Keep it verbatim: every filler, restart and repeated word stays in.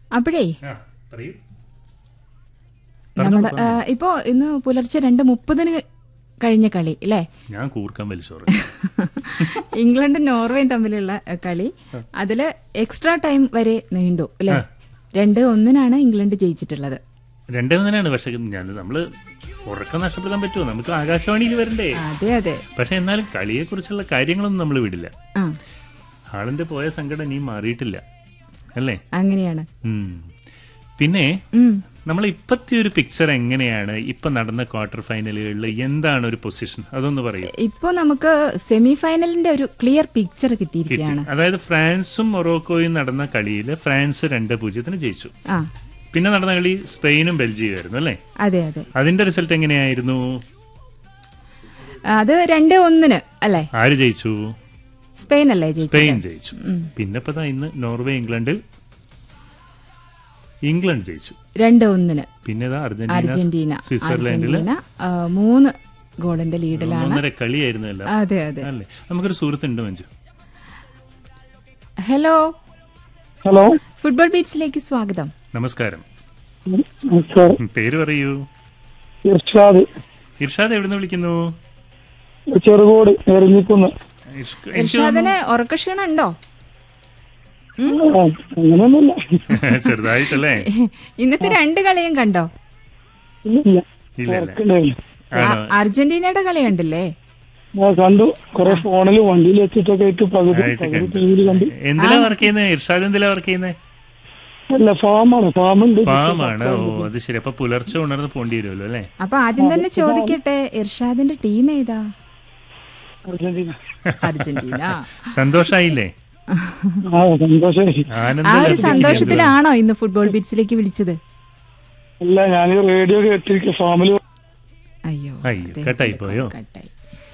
അപ്പോഴേ ആ, പറയൂ. നമ്മുടെ ഇപ്പോ ഇന്ന് പുലർച്ചെ രണ്ട് മുപ്പതിന് കഴിഞ്ഞ കളി അല്ലേ? ഞാൻ കൂർക്കാൻ വലിച്ചോറ്. ഇംഗ്ലണ്ടും നോർവേയും തമ്മിലുള്ള കളി അതില് എക്സ്ട്രാ ടൈം വരെ നീണ്ടു അല്ലെ? രണ്ട് ഒന്നിനാണ് ഇംഗ്ലണ്ട് ജയിച്ചിട്ടുള്ളത്. രണ്ടേ ഒന്നിനാണ്. പക്ഷെ ഞാൻ നമ്മള് ഉറക്കം നഷ്ടപ്പെടുത്താൻ പറ്റുമോ? നമുക്ക് ആകാശവാണിയിൽ വരണ്ടേ? അതെ അതെ. പക്ഷെ എന്നാലും കളിയെ കുറിച്ചുള്ള കാര്യങ്ങളൊന്നും നമ്മൾ വിടില്ല. ഹാളന്റെ പോയ സങ്കടം ഇനിയും മാറിയിട്ടില്ല അല്ലേ? അങ്ങനെയാണ്. പിന്നെ നമ്മൾ ഇപ്പത്തെ ഒരു പിക്ചർ എങ്ങനെയാണ്? ഇപ്പൊ നടന്ന ക്വാർട്ടർ ഫൈനലുകളിൽ എന്താണ് ഒരു പൊസിഷൻ, അതൊന്ന് പറയൂ. ഇപ്പൊ നമുക്ക് സെമി ഫൈനലിന്റെ ഒരു ക്ലിയർ പിക്ചർ കിട്ടിയിരിക്കുകയാണ്. അതായത് ഫ്രാൻസും മൊറോക്കോയും നടന്ന കളിയിൽ ഫ്രാൻസ് രണ്ട് പൂജ്യത്തിന് ജയിച്ചു. പിന്നെ നടന്ന കളി സ്പെയിനും ബെൽജിയം ആയിരുന്നു അല്ലേ? അതെ അതെ. അതിന്റെ റിസൾട്ട് എങ്ങനെയായിരുന്നു? അത് രണ്ട് ഒന്നിന് അല്ലേ? ആര് ജയിച്ചു? സ്പെയിൻ അല്ലേ? സ്പെയിൻ ജയിച്ചു. പിന്നെ ഇപ്പൊ ഇന്ന് നോർവേ ഇംഗ്ലണ്ടിൽ ഇംഗ്ലണ്ട് ജയിച്ചു രണ്ട് ഒന്നിന്. പിന്നെ അർജന്റീന സ്വിറ്റ്സർലൻഡിൽ മൂന്ന് ഗോളിന്റെ ലീഡിലാണ്. ഒന്നര കളിയായിരുന്നു അല്ലേ? അതെ അതെ. അല്ലേ? നമുക്കൊരു സുഹൃത്തുണ്ട് മഞ്ജു. ഹലോ ഹലോ, ഫുട്ബോൾ ബീറ്റ്സിലേക്ക് സ്വാഗതം. നമസ്കാരം. പേര് പറയൂ. ഇർഷാദ്. ഇർഷാദ് എവിടുന്ന് വിളിക്കുന്നു? ചെറുകോട് എറിഞ്ഞിക്കുന്നു. ഇർഷാദിന് ഉറക്കക്ഷീണം ഉണ്ടോ? അങ്ങനെയൊന്നുമില്ല, ചെറുതായിട്ടല്ലേ. ഇന്നത്തെ രണ്ട് കളിയും കണ്ടോ? അർജന്റീനയുടെ കളി കണ്ടില്ലേ? കണ്ടു. കുറെ ഫോണിൽ വണ്ടിയിൽ വെച്ചിട്ടൊക്കെ ആയിട്ട് പകുതി കണ്ടു. എന്തിനാ വർക്ക് ചെയ്യുന്നത് ഇർഷാദ്? എന്തിനാ വർക്ക് ചെയ്യുന്നത്? അല്ല, ഫാമാണ്. ഫാമുണ്ട്. ഫാമാണ്. ഓ, അത് ശരി. അപ്പൊ പുലർച്ചെ ഉണർന്ന് പോണ്ടി വരുമല്ലോ അല്ലേ? അപ്പൊ ആദ്യം തന്നെ ചോദിക്കട്ടെ, ഇർഷാദിന്റെ ടീം ഏതാ? അർജന്റീന. അർജന്റീന. സന്തോഷായില്ലേ? ആ ഒരു സന്തോഷത്തിലാണോ ഇന്ന് ഫുട്ബോൾ ബീറ്റ്സിലേക്ക് വിളിച്ചത്? അല്ല, ഞാൻ റേഡിയോ കേട്ടിരിക്കും ഫാമിലി. അയ്യോ അയ്യോ, കട്ടായി പോയോ? കട്ടായി.